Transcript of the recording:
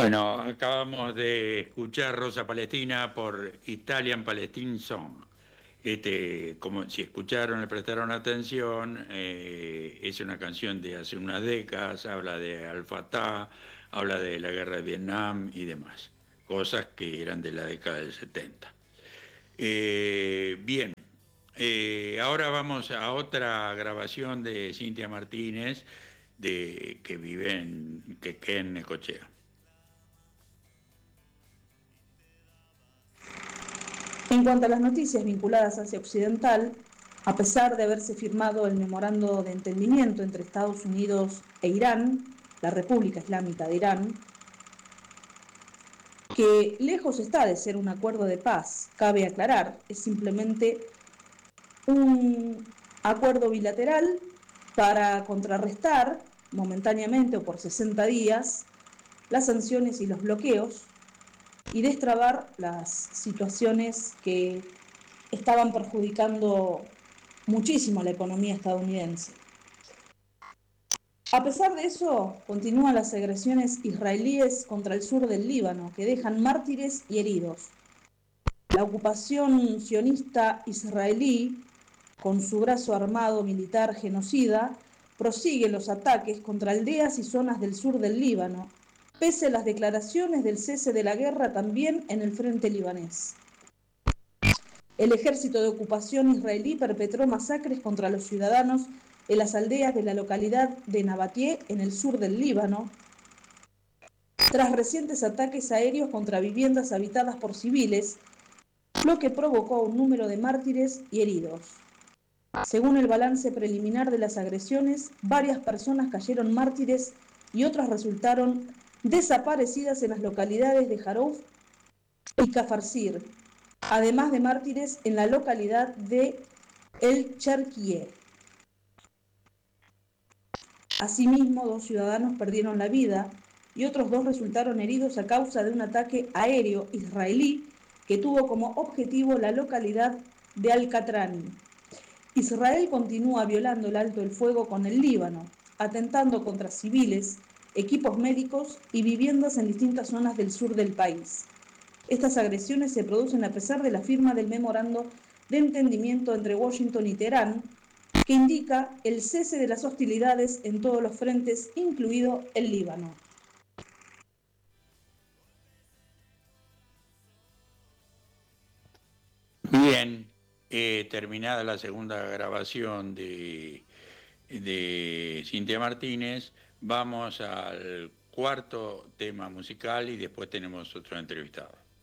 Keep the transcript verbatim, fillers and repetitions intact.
Bueno, acabamos de escuchar Rosa Palestina por Italian Palestine Song. Este, como si escucharon, le prestaron atención, eh, es una canción de hace unas décadas, habla de Al-Fatah, habla de la guerra de Vietnam y demás, cosas que eran de la década del setenta. Eh, bien, eh, ahora vamos a otra grabación de Cintia Martínez, de, que vive en Quequén, Necochea. En cuanto a las noticias vinculadas a Asia Occidental, a pesar de haberse firmado el memorando de entendimiento entre Estados Unidos e Irán, la República Islámica de Irán, que lejos está de ser un acuerdo de paz, cabe aclarar, es simplemente un acuerdo bilateral para contrarrestar momentáneamente o por sesenta días las sanciones y los bloqueos y destrabar las situaciones que estaban perjudicando muchísimo la economía estadounidense. A pesar de eso, continúan las agresiones israelíes contra el sur del Líbano, que dejan mártires y heridos. La ocupación sionista israelí, con su brazo armado militar genocida, prosigue los ataques contra aldeas y zonas del sur del Líbano, pese a las declaraciones del cese de la guerra también en el frente libanés. El ejército de ocupación israelí perpetró masacres contra los ciudadanos en las aldeas de la localidad de Nabatie, en el sur del Líbano, tras recientes ataques aéreos contra viviendas habitadas por civiles, lo que provocó un número de mártires y heridos. Según el balance preliminar de las agresiones, varias personas cayeron mártires y otras resultaron desaparecidas en las localidades de Jarouf y Kafarsir, además de mártires en la localidad de El Cherquié. Asimismo, dos ciudadanos perdieron la vida y otros dos resultaron heridos a causa de un ataque aéreo israelí que tuvo como objetivo la localidad de Al-Qatrani. Israel continúa violando el alto el fuego con el Líbano, atentando contra civiles, equipos médicos y viviendas en distintas zonas del sur del país. Estas agresiones se producen a pesar de la firma del memorando de entendimiento entre Washington y Teherán, que indica el cese de las hostilidades en todos los frentes, incluido el Líbano. Bien, eh, terminada la segunda grabación de, de Cintia Martínez, vamos al cuarto tema musical y después tenemos otro entrevistado.